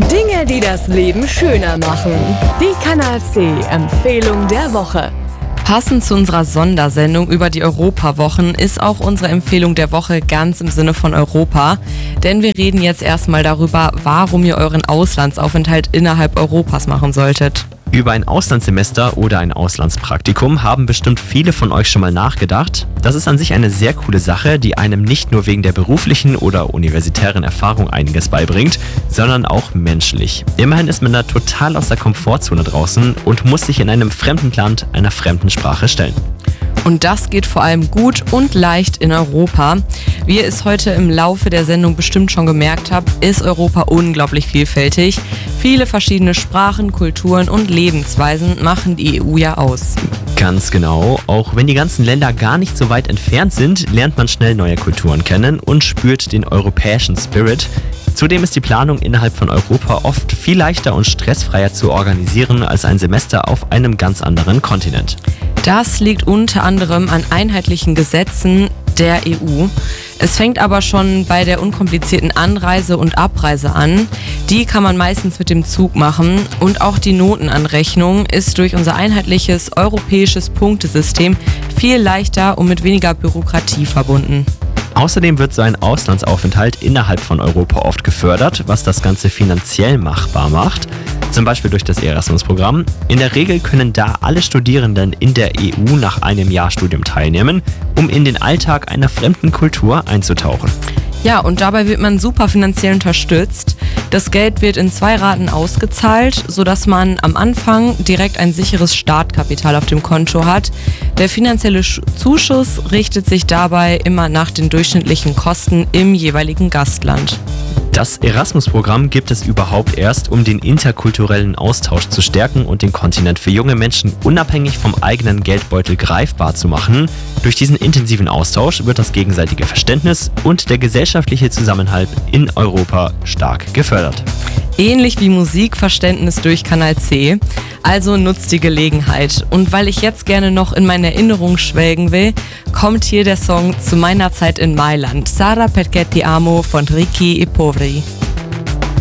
Dinge, die das Leben schöner machen. Die Kanal C Empfehlung der Woche. Passend zu unserer Sondersendung über die Europawochen ist auch unsere Empfehlung der Woche ganz im Sinne von Europa. Denn wir reden jetzt erstmal darüber, warum ihr euren Auslandsaufenthalt innerhalb Europas machen solltet. Über ein Auslandssemester oder ein Auslandspraktikum haben bestimmt viele von euch schon mal nachgedacht. Das ist an sich eine sehr coole Sache, die einem nicht nur wegen der beruflichen oder universitären Erfahrung einiges beibringt, sondern auch menschlich. Immerhin ist man da total aus der Komfortzone draußen und muss sich in einem fremden Land einer fremden Sprache stellen. Und das geht vor allem gut und leicht in Europa. Wie ihr es heute im Laufe der Sendung bestimmt schon gemerkt habt, ist Europa unglaublich vielfältig. Viele verschiedene Sprachen, Kulturen und Lebensweisen machen die EU ja aus. Ganz genau. Auch wenn die ganzen Länder gar nicht so weit entfernt sind, lernt man schnell neue Kulturen kennen und spürt den europäischen Spirit. Zudem ist die Planung innerhalb von Europa oft viel leichter und stressfreier zu organisieren als ein Semester auf einem ganz anderen Kontinent. Das liegt unter anderem an einheitlichen Gesetzen der EU. Es fängt aber schon bei der unkomplizierten Anreise und Abreise an. Die kann man meistens mit dem Zug machen und auch die Notenanrechnung ist durch unser einheitliches europäisches Punktesystem viel leichter und mit weniger Bürokratie verbunden. Außerdem wird so ein Auslandsaufenthalt innerhalb von Europa oft gefördert, was das Ganze finanziell machbar macht. Zum Beispiel durch das Erasmus-Programm. In der Regel können da alle Studierenden in der EU nach einem Jahr Studium teilnehmen, um in den Alltag einer fremden Kultur einzutauchen. Ja, und dabei wird man super finanziell unterstützt. Das Geld wird in 2 Raten ausgezahlt, sodass man am Anfang direkt ein sicheres Startkapital auf dem Konto hat. Der finanzielle Zuschuss richtet sich dabei immer nach den durchschnittlichen Kosten im jeweiligen Gastland. Das Erasmus-Programm gibt es überhaupt erst, um den interkulturellen Austausch zu stärken und den Kontinent für junge Menschen unabhängig vom eigenen Geldbeutel greifbar zu machen. Durch diesen intensiven Austausch wird das gegenseitige Verständnis und der gesellschaftliche Zusammenhalt in Europa stark gefördert. Ähnlich wie Musikverständnis durch Kanal C. Also nutzt die Gelegenheit. Und weil ich jetzt gerne noch in meine Erinnerung schwelgen will, kommt hier der Song Zu meiner Zeit in Mailand. Sarà perché ti amo von Ricchi e Poveri.